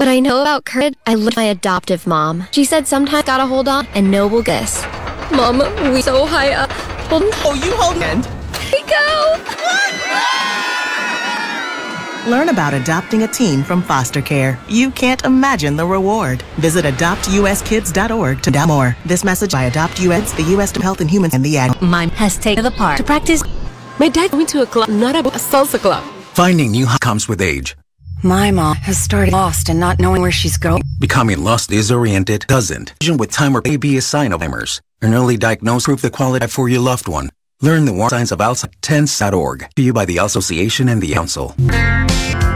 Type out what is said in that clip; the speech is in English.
But I know about Courage. I live with my adoptive mom. She said sometimes gotta hold on and no will guess. Mom, we so high up. Oh, you hold hand. We go! Learn about adopting a teen from foster care. You can't imagine the reward. Visit adoptuskids.org to know more. This message by Adopt US, the U.S. Department of Health and Human and the Ag. Mine has taken the part to practice. My dad went to a club, not a salsa club. Finding new comes with age. My mom has started lost and not knowing where she's going. Becoming lost, disoriented, doesn't. Vision with time or baby is sign of Alzheimer's. An early diagnosis prove the quality for your loved one. Learn the warning signs of Alzheimer's. TENS.org. To you by the Association and the Council.